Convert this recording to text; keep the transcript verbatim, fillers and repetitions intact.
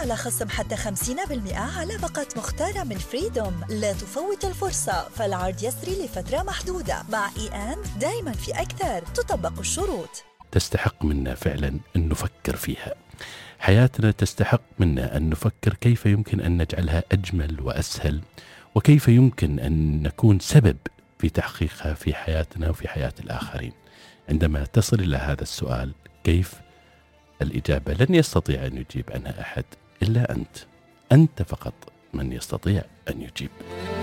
على خصم حتى خمسين بالمئة على باقة مختارة من فريدوم. لا تفوت الفرصة، فالعرض يسري لفترة محدودة. مع إي أند دايما في أكثر، تطبق الشروط. تستحق منا فعلا أن نفكر فيها. حياتنا تستحق منا أن نفكر كيف يمكن أن نجعلها أجمل وأسهل، وكيف يمكن أن نكون سبب في تحقيقها في حياتنا وفي حياة الآخرين. عندما تصل إلى هذا السؤال كيف، الإجابة لن يستطيع أن يجيب عنها أحد إلا أنت. أنت فقط من يستطيع أن يجيب.